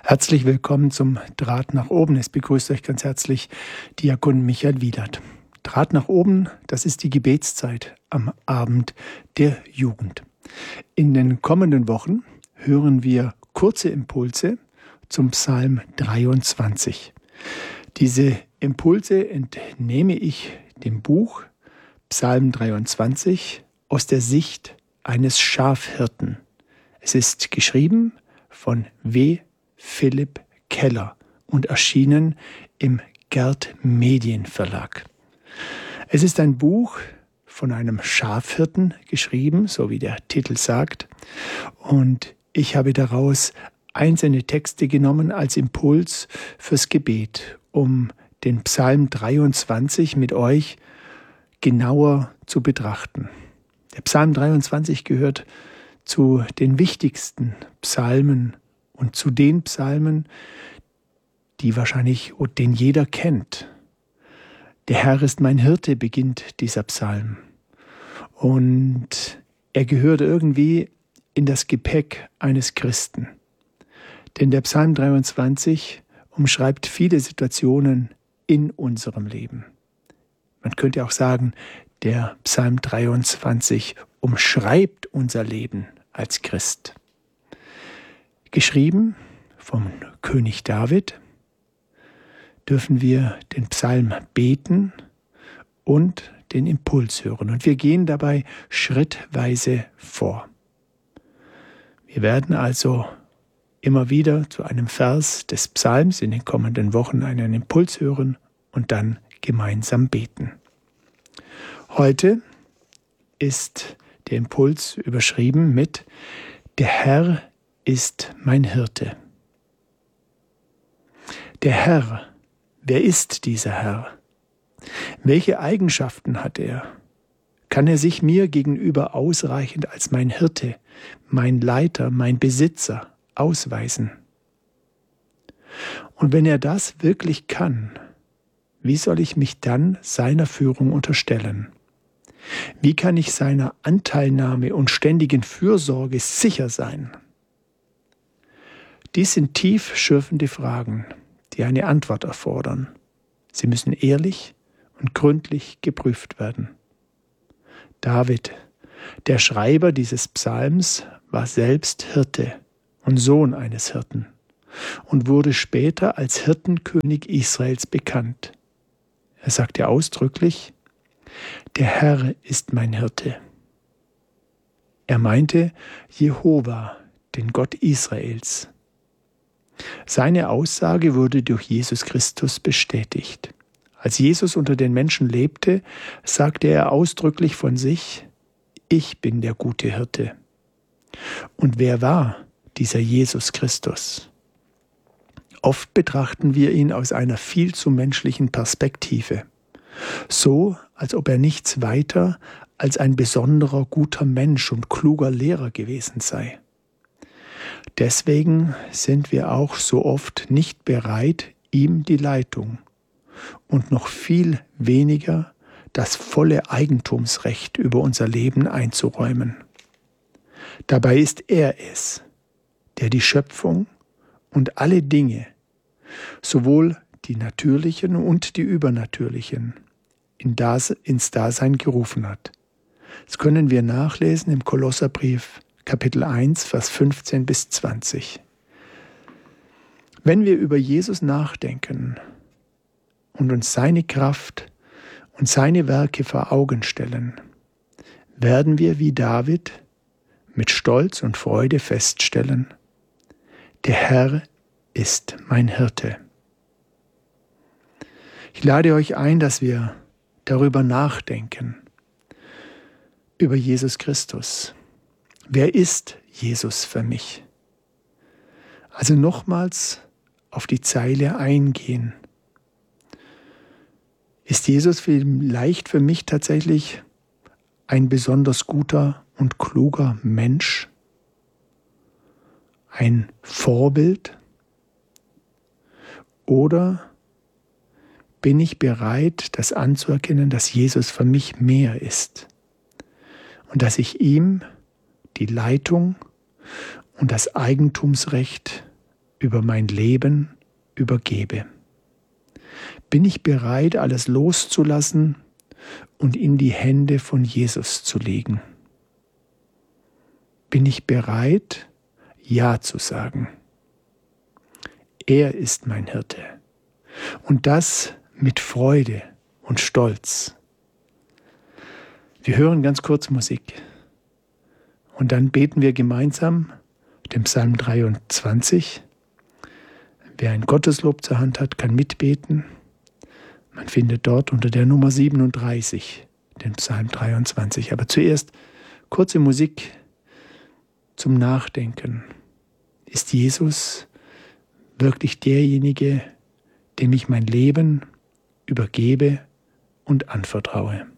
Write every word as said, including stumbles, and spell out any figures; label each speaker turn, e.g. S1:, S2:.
S1: Herzlich willkommen zum Draht nach oben. Es begrüßt euch ganz herzlich Diakon Michael Wiedert. Draht nach oben, das ist die Gebetszeit am Abend der Jugend. In den kommenden Wochen hören wir kurze Impulse zum Psalm dreiundzwanzig. Diese Impulse entnehme ich dem Buch Psalm dreiundzwanzig aus der Sicht eines Schafhirten. Es ist geschrieben von W. Philipp Keller und erschienen im Gerd Medienverlag. Es ist ein Buch von einem Schafhirten geschrieben, so wie der Titel sagt, und ich habe daraus einzelne Texte genommen als Impuls fürs Gebet, um den Psalm dreiundzwanzig mit euch genauer zu betrachten. Der Psalm dreiundzwanzig gehört zu den wichtigsten Psalmen und zu den Psalmen, die wahrscheinlich, den jeder kennt. Der Herr ist mein Hirte, beginnt dieser Psalm. Und er gehört irgendwie in das Gepäck eines Christen. Denn der Psalm dreiundzwanzig umschreibt viele Situationen in unserem Leben. Man könnte auch sagen, der Psalm dreiundzwanzig umschreibt unser Leben als Christ. Geschrieben vom König David, dürfen wir den Psalm beten und den Impuls hören. Und wir gehen dabei schrittweise vor. Wir werden also immer wieder zu einem Vers des Psalms in den kommenden Wochen einen Impuls hören und dann gemeinsam beten. Heute ist der Impuls überschrieben mit Der Herr ist mein Hirte. Der Herr, wer ist dieser Herr? Welche Eigenschaften hat er? Kann er sich mir gegenüber ausreichend als mein Hirte, mein Leiter, mein Besitzer ausweisen? Und wenn er das wirklich kann, wie soll ich mich dann seiner Führung unterstellen? Wie kann ich seiner Anteilnahme und ständigen Fürsorge sicher sein? Dies sind tief schürfende Fragen, die eine Antwort erfordern. Sie müssen ehrlich und gründlich geprüft werden. David, der Schreiber dieses Psalms, war selbst Hirte und Sohn eines Hirten und wurde später als Hirtenkönig Israels bekannt. Er sagte ausdrücklich, der Herr ist mein Hirte. Er meinte Jehova, den Gott Israels. Seine Aussage wurde durch Jesus Christus bestätigt. Als Jesus unter den Menschen lebte, sagte er ausdrücklich von sich, ich bin der gute Hirte. Und wer war dieser Jesus Christus? Oft betrachten wir ihn aus einer viel zu menschlichen Perspektive. So, als ob er nichts weiter als ein besonderer guter Mensch und kluger Lehrer gewesen sei. Deswegen sind wir auch so oft nicht bereit, ihm die Leitung und noch viel weniger das volle Eigentumsrecht über unser Leben einzuräumen. Dabei ist er es, der die Schöpfung und alle Dinge, sowohl die natürlichen und die übernatürlichen, in das, ins Dasein gerufen hat. Das können wir nachlesen im Kolosserbrief, Kapitel eins, Vers fünfzehn bis zwanzig. Wenn wir über Jesus nachdenken und uns seine Kraft und seine Werke vor Augen stellen, werden wir wie David mit Stolz und Freude feststellen, der Herr ist mein Hirte. Ich lade euch ein, dass wir darüber nachdenken, über Jesus Christus. Wer ist Jesus für mich? Also nochmals auf die Zeile eingehen. Ist Jesus vielleicht für mich tatsächlich ein besonders guter und kluger Mensch? Ein Vorbild? Oder bin ich bereit, das anzuerkennen, dass Jesus für mich mehr ist und dass ich ihm die Leitung und das Eigentumsrecht über mein Leben übergebe? Bin ich bereit, alles loszulassen und in die Hände von Jesus zu legen? Bin ich bereit, Ja zu sagen? Er ist mein Hirte. Und das mit Freude und Stolz. Wir hören ganz kurz Musik. Und dann beten wir gemeinsam den Psalm dreiundzwanzig. Wer ein Gotteslob zur Hand hat, kann mitbeten. Man findet dort unter der Nummer siebenunddreißig den Psalm dreiundzwanzig. Aber zuerst kurze Musik zum Nachdenken. Ist Jesus wirklich derjenige, dem ich mein Leben übergebe und anvertraue?